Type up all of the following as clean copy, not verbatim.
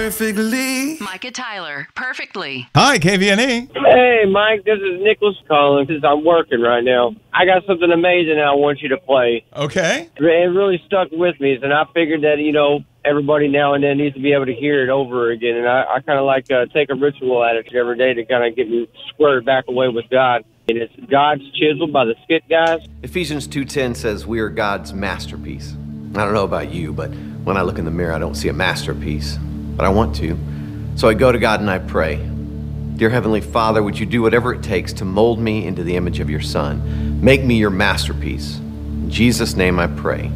perfectly. Micah Tyler, perfectly. Hi, KVNE. Hey, Mike, this is Nicholas calling because I'm working right now. I got something amazing that I want you to play. Okay. It really stuck with me, and I figured that, everybody now and then needs to be able to hear it over again, and I kind of like take a ritual at it every day to kind of get me squared back away with God. And it's God's Chisel by the Skit Guys. Ephesians 2:10 says we are God's masterpiece. I don't know about you, but when I look in the mirror, I don't see a masterpiece, but I want to. So I go to God and I pray. Dear Heavenly Father, would you do whatever it takes to mold me into the image of your Son? Make me your masterpiece. In Jesus' name I pray.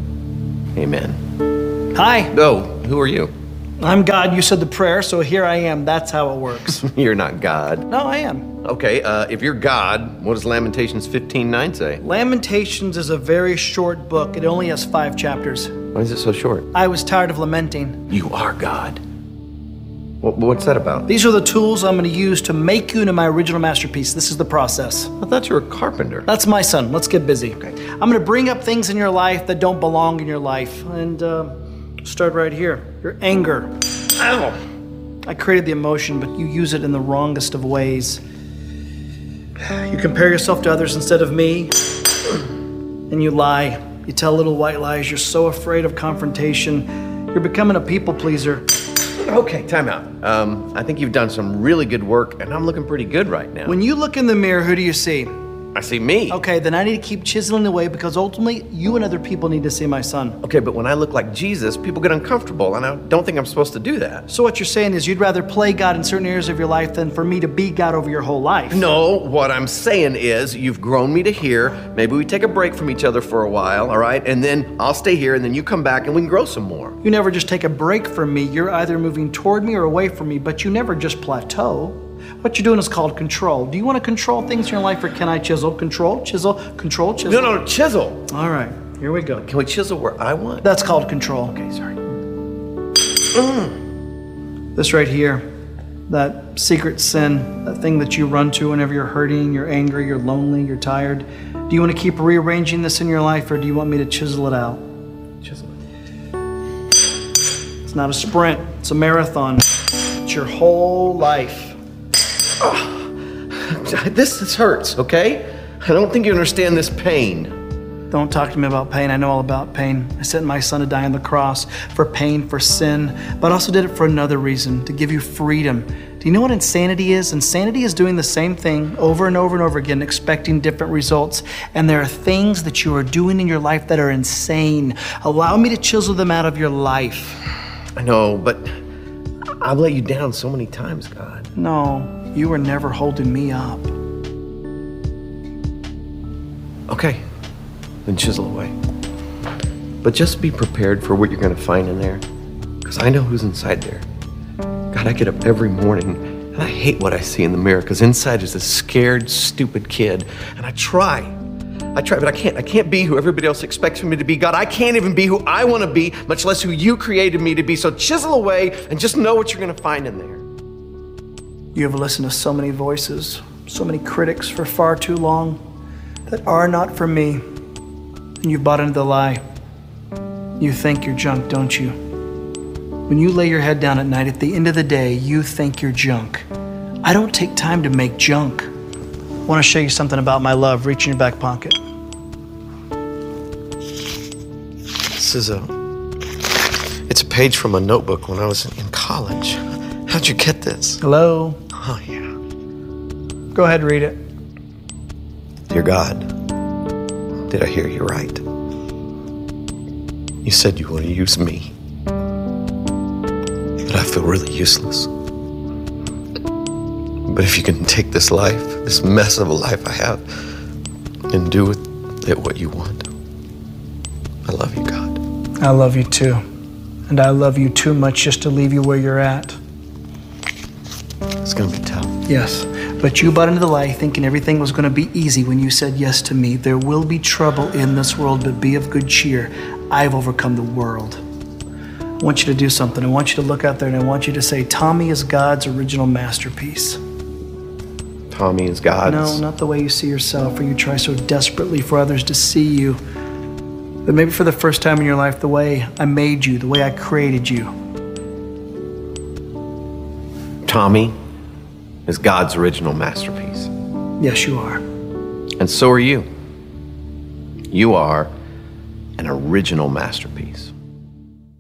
Amen. Hi. Oh, who are you? I'm God. You said the prayer, so here I am. That's how it works. You're not God. No, I am. Okay, if you're God, what does Lamentations 15:9 say? Lamentations is a very short book. It only has 5 chapters. Why is it so short? I was tired of lamenting. You are God. What's that about? These are the tools I'm going to use to make you into my original masterpiece. This is the process. I thought you were a carpenter. That's my son. Let's get busy. Okay. I'm going to bring up things in your life that don't belong in your life. And start right here. Your anger. Ow! I created the emotion, but you use it in the wrongest of ways. You compare yourself to others instead of me, and you lie. You tell little white lies. You're so afraid of confrontation. You're becoming a people pleaser. Okay, time out. I think you've done some really good work, and I'm looking pretty good right now. When you look in the mirror, who do you see? I see me. Okay, then I need to keep chiseling away because ultimately you and other people need to see my son. Okay, but when I look like Jesus, people get uncomfortable, and I don't think I'm supposed to do that. So what you're saying is you'd rather play God in certain areas of your life than for me to be God over your whole life? No, what I'm saying is you've grown me to here. Maybe we take a break from each other for a while, all right? And then I'll stay here, and then you come back, and we can grow some more. You never just take a break from me. You're either moving toward me or away from me, but you never just plateau. What you're doing is called control. Do you want to control things in your life, or can I chisel? Control, chisel, control, chisel. No, chisel. All right, here we go. Can we chisel where I want? That's called control. Okay, sorry. This right here, that secret sin, that thing that you run to whenever you're hurting, you're angry, you're lonely, you're tired. Do you want to keep rearranging this in your life, or do you want me to chisel it out? Chisel it. It's not a sprint, it's a marathon. It's your whole life. This hurts, okay? I don't think you understand this pain. Don't talk to me about pain. I know all about pain. I sent my son to die on the cross for pain, for sin, but I also did it for another reason, to give you freedom. Do you know what insanity is? Insanity is doing the same thing over and over and over again, expecting different results. And there are things that you are doing in your life that are insane. Allow me to chisel them out of your life. I know, but I've let you down so many times, God. No, you were never holding me up. Okay, then chisel away. But just be prepared for what you're going to find in there, because I know who's inside there. God, I get up every morning, and I hate what I see in the mirror, because inside is this scared, stupid kid, and I try, but I can't be who everybody else expects me to be. God, I can't even be who I want to be, much less who you created me to be. So chisel away and just know what you're going to find in there. You have listened to so many voices, so many critics for far too long that are not for me, and you've bought into the lie. You think you're junk, don't you? When you lay your head down at night, at the end of the day, you think you're junk. I don't take time to make junk. I want to show you something about my love. Reach in your back pocket. It's a page from a notebook when I was in college. How'd you get this? Hello? Oh, yeah. Go ahead, read it. Dear God, did I hear you right? You said you want to use me, but I feel really useless. But if you can take this life, this mess of a life I have, and do with it what you want, I love you, God. I love you too. And I love you too much just to leave you where you're at. It's gonna be tough. Yes, but you bought into the lie thinking everything was gonna be easy when you said yes to me. There will be trouble in this world, but be of good cheer. I've overcome the world. I want you to do something. I want you to look out there and I want you to say, Tommy is God's original masterpiece. Tommy is God's? No, not the way you see yourself, or you try so desperately for others to see you. But maybe for the first time in your life, the way I made you, the way I created you. Tommy is God's original masterpiece. Yes, you are. And so are you. You are an original masterpiece.